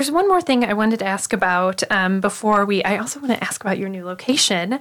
There's one more thing I wanted to ask about before I also want to ask about your new location.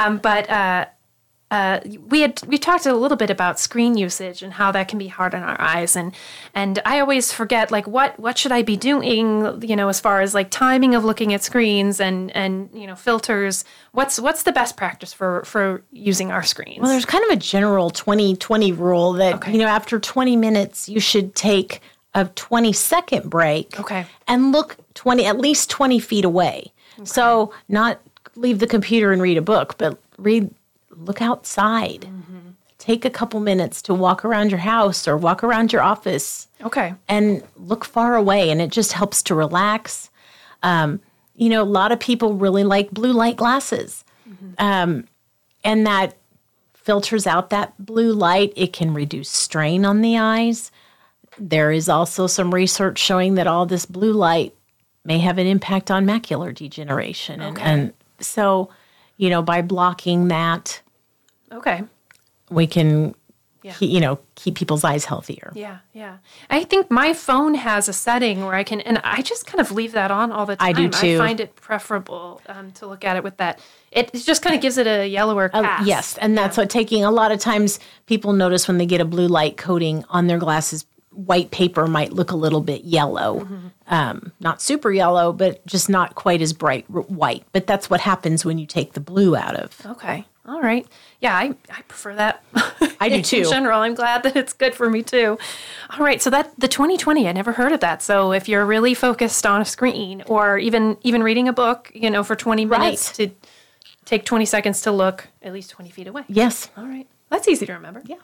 We talked a little bit about screen usage and how that can be hard on our eyes, and I always forget, like, what should I be doing, as far as like timing of looking at screens and filters. What's the best practice for using our screens? Well, there's kind of a general 20-20 rule that after 20 minutes you should take a 20-second break. Okay. And look at least 20 feet away. Okay. So not leave the computer and read a book, but look outside. Mm-hmm. Take a couple minutes to walk around your house or walk around your office. Okay. And look far away, and it just helps to relax. A lot of people really like blue light glasses. Mm-hmm. And that filters out that blue light. It can reduce strain on the eyes. There is also some research showing that all this blue light may have an impact on macular degeneration. Okay. And so, by blocking that, we can, keep people's eyes healthier. Yeah. I think my phone has a setting where and I just kind of leave that on all the time. I do too. I find it preferable to look at it with that. It just kind of gives it a yellower cast. Yes, and that's what a lot of times people notice when they get a blue light coating on their glasses. White paper might look a little bit yellow, not super yellow, but just not quite as bright white. But that's what happens when you take the blue out of. Okay. All right. Yeah, I prefer that. I do too. In general, I'm glad that it's good for me too. All right. So the 20-20, I never heard of that. So if you're really focused on a screen or even reading a book, for 20 minutes to take 20 seconds to look at least 20 feet away. Yes. All right. That's easy to remember. Yeah.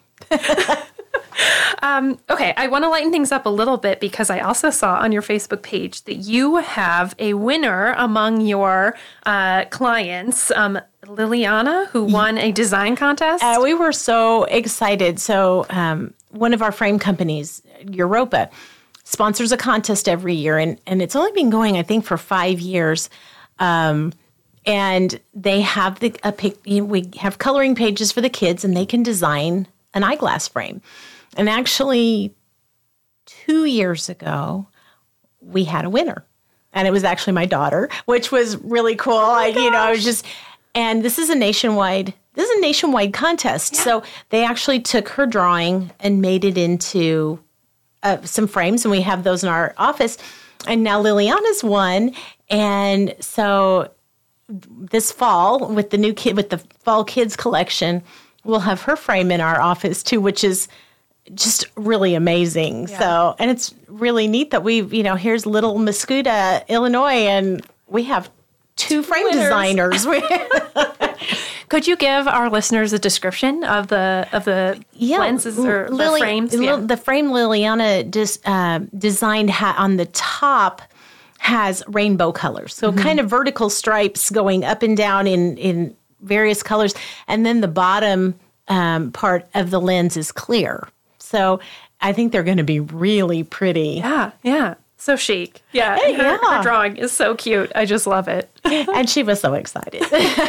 Okay, I want to lighten things up a little bit because I also saw on your Facebook page that you have a winner among your clients, Liliana, who won a design contest. We were so excited. So one of our frame companies, Europa, sponsors a contest every year, and it's only been going, I think, for 5 years. And they have we have coloring pages for the kids, and they can design an eyeglass frame. And actually, 2 years ago, we had a winner. And it was actually my daughter, which was really cool. And this is a nationwide contest. Yeah. So they actually took her drawing and made it into some frames, and we have those in our office. And now Liliana's won. And so this fall, with the fall kids collection, we'll have her frame in our office too, which is just really amazing. Yeah. So, and it's really neat that here's little Mascoutah, Illinois, and we have 2 frame designers. Could you give our listeners a description of the lenses or the frames? The frame Liliana designed on the top has rainbow colors. So kind of vertical stripes going up and down in various colors. And then the bottom part of the lens is clear. So I think they're going to be really pretty. Yeah. So chic. Yeah. Her drawing is so cute. I just love it. And she was so excited.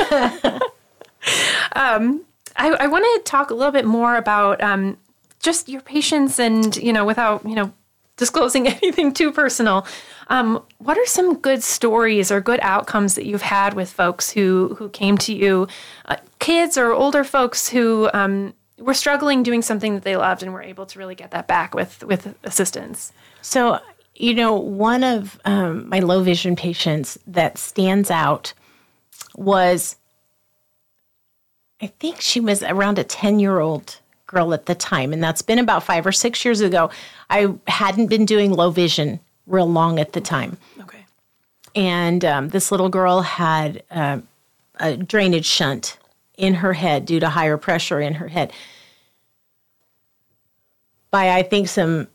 I want to talk a little bit more about just your patients and, without, disclosing anything too personal. What are some good stories or good outcomes that you've had with folks who came to you, kids or older folks who were struggling doing something that they loved and were able to really get that back with assistance? So, one of my low vision patients that stands out was, I think she was around a 10-year-old girl at the time, and that's been about 5 or 6 years ago. I hadn't been doing low vision real long at the time. Okay. And this little girl had a drainage shunt in her head due to higher pressure in her head. By, I think, some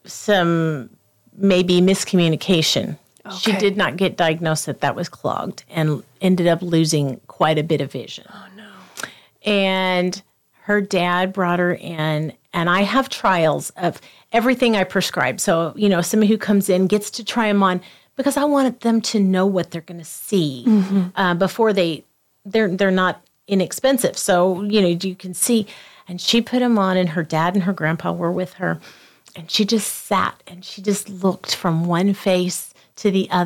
maybe miscommunication. Okay. She did not get diagnosed that was clogged and ended up losing quite a bit of vision. Oh, no. And her dad brought her in, and I have trials of everything I prescribe. So, somebody who comes in gets to try them on because I wanted them to know what they're going to see before they're not inexpensive. So, you can see. And she put them on, and her dad and her grandpa were with her. And she just sat, and she just looked from one face to the other.